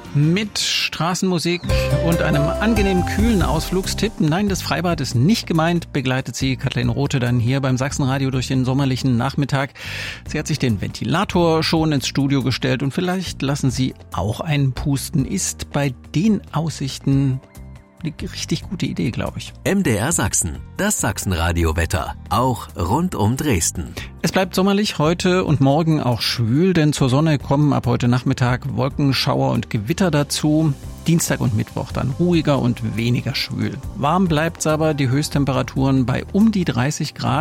Mit Straßenmusik und einem angenehmen kühlen Ausflugstipp. Nein, das Freibad ist nicht gemeint, begleitet sie Kathleen Rothe dann hier beim Sachsenradio durch den sommerlichen Nachmittag. Sie hat sich den Ventilator schon ins Studio gestellt und vielleicht lassen Sie auch einen pusten. Ist bei den Aussichten eine richtig gute Idee, glaube ich. MDR Sachsen, das Sachsenradio-Wetter, auch rund um Dresden. Es bleibt sommerlich, heute und morgen auch schwül, denn zur Sonne kommen ab heute Nachmittag Wolkenschauer und Gewitter dazu. Dienstag und Mittwoch dann ruhiger und weniger schwül. Warm bleibt's aber, die Höchsttemperaturen bei um die 30 Grad.